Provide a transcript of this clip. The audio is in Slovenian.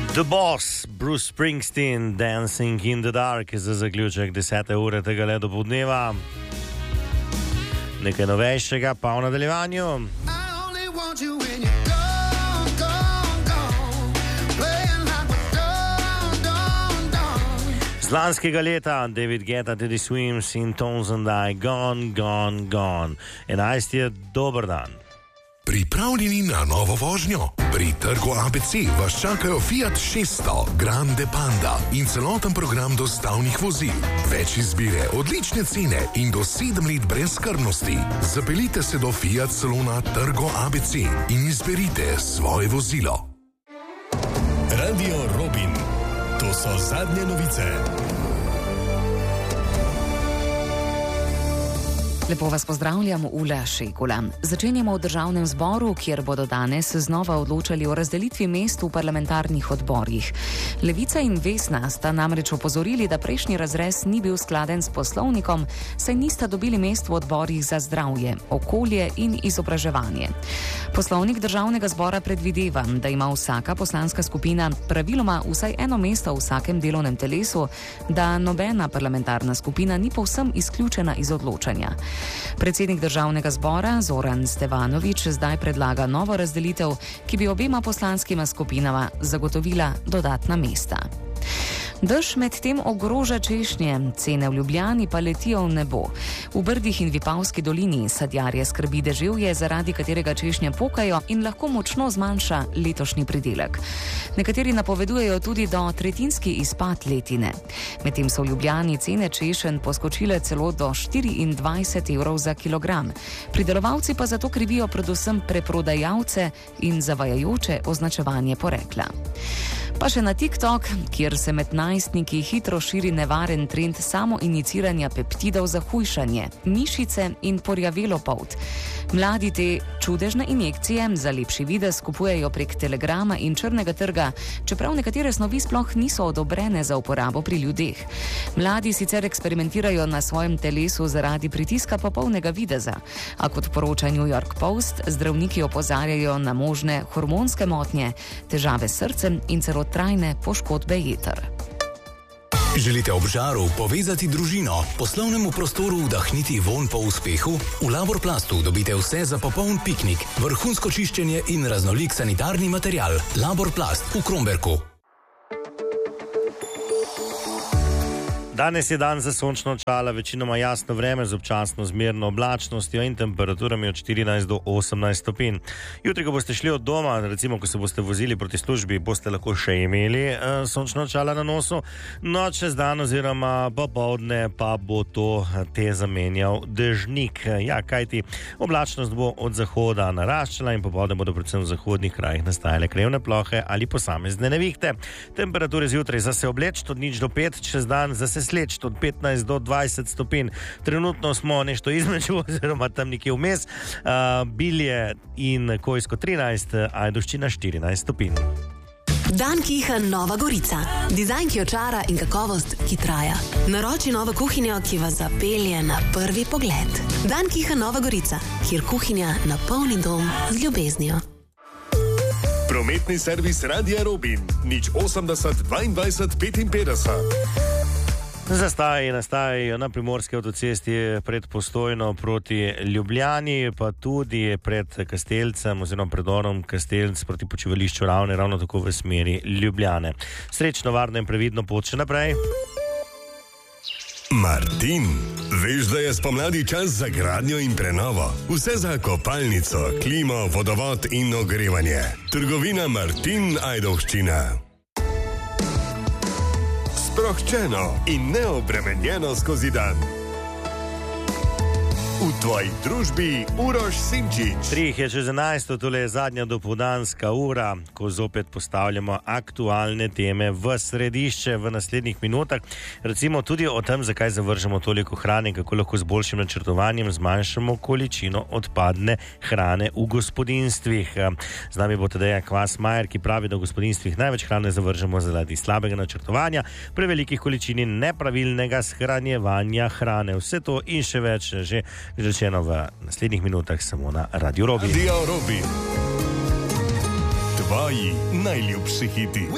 The Boss, Bruce Springsteen, Dancing in the Dark za zaključek 10. ure tega le dopoldneva. Nekaj novejšega pa v nadaljevanju. Z lanskega leta David Guetta, Teddy Swims in Tones and I, Gone, Gone, Gone. 11 je dober dan. Pripravljeni na novo vožnjo? Pri trgu ABC vas čakajo Fiat 600, Grande Panda in celoten program dostavnih vozil. Več izbire, odlične cene in do 7 let brezskrbnosti. Zapeljite se do Fiat salona trgu ABC in izberite svoje vozilo. Radio Robin. To so zadnje novice. Lepo vas pozdravljam, Ula Šekula. Začenjamo v državnem zboru, kjer bodo danes znova odločali o razdelitvi mest v parlamentarnih odborih. Levica in Vesna sta namreč opozorili, da prejšnji razrez ni bil skladen s poslovnikom, saj nista dobili mest v odborih za zdravje, okolje in izobraževanje. Poslovnik državnega zbora predvideva, da ima vsaka poslanska skupina praviloma vsaj eno mesto v vsakem delovnem telesu, da nobena parlamentarna skupina ni povsem izključena iz odločanja. Predsednik državnega zbora Zoran Stevanović zdaj predlaga novo razdelitev, ki bi obema poslanskima skupinama zagotovila dodatna mesta. Dež medtem ogroža češnje, cene v Ljubljani pa letijo v nebo. V Brdih in Vipavski dolini sadjarje skrbi deževje, zaradi katerega češnje pokajo in lahko močno zmanjša letošnji pridelek. Nekateri napovedujejo tudi do tretjinski izpad letine. Medtem so v Ljubljani cene češenj poskočile celo do 24 evrov za kilogram. Pridelovalci pa zato krivijo predvsem preprodajalce in zavajajoče označevanje porekla. Pa še na TikTok, kjer se med najstniki hitro širi nevaren trend samoiniciranja peptidov za hujšanje, mišice in porjavelo polt. Mladi te čudežne injekcije za lepši videz kupujejo prek Telegrama in črnega trga, čeprav nekatere snovi sploh niso odobrene za uporabo pri ljudeh. Mladi sicer eksperimentirajo na svojem telesu zaradi pritiska popolnega videza, a kot poroča New York Post, zdravniki opozarjajo na možne hormonske motnje, težave s srcem in celo trajne poškodbe jeter. Želite ob žaru povezati družino, poslovnemu prostoru vdahniti vonj po uspehu? V Laborplastu dobite vse za popoln piknik, vrhunsko čiščenje in raznolik sanitarni material. Laborplast v Kromberku. Danes je dan za sončno očala, večinoma jasno vreme z občasno zmerno oblačnostjo in temperaturami od 14 do 18 stopinj. Jutri, ko boste šli od doma, recimo, ko se boste vozili proti službi, boste lahko še imeli sončno očala na nosu, no čez dan oziroma popoldne pa bo to te zamenjal dežnik. Ja, kajti oblačnost bo od zahoda naraščala in popoldne bodo predvsem v zahodnih krajih nastajale krajevne plohe ali posamezne nevihte. Temperature zjutraj zase obleč od 0 do 5, čez dan zase sleč od 15 do 20 stopinj. Trenutno smo nešto između, oziroma tam nekje vmes. Bilje in Kojsko 13, Ajdovščina 14 stopinj. Dan Kiha Nova Gorica. Dizajn, ki očara in kakovost, ki traja. Naroči novo kuhinjo, ki vas zapelje na prvi pogled. Dan Kiha Nova Gorica, kjer kuhinja napolni dom z ljubeznijo. Prometni servis Radia Robin. 080 22 55. Zastoji nastajajo na Primorski avtocesti pred Postojno proti Ljubljani, pa tudi pred Kastelcem oziroma predorom Kastelc proti počivališču Ravne, ravno tako v smeri Ljubljane. Srečno, varno in previdno pot še naprej. Martin, veš, da je spomladi čas za gradnjo in prenovo. Vse za kopalnico, klimo, vodovod in ogrevanje. Trgovina Martin, Ajdovščina. Sproščeno in neobremenjeno skozi dan. V tvoji družbi Uroš Simčič. 3 je čez 11, tole je zadnja dopoldanska ura, ko zopet postavljamo aktualne teme v središče v naslednjih minutah. Recimo tudi o tem, zakaj zavržemo toliko hrane in kako lahko z boljšim načrtovanjem zmanjšamo količino odpadne hrane v gospodinstvih. Z nami bo Tadeja Kvas-Majer, ki pravi, da v gospodinstvih največ hrane zavržemo zaradi slabega načrtovanja, prevelikih količin in nepravilnega shranjevanja hrane. Vse to in še več že rečeno v naslednjih minutah samo na Radio Robin. Radio Robin. Tvoji najljubši hiti.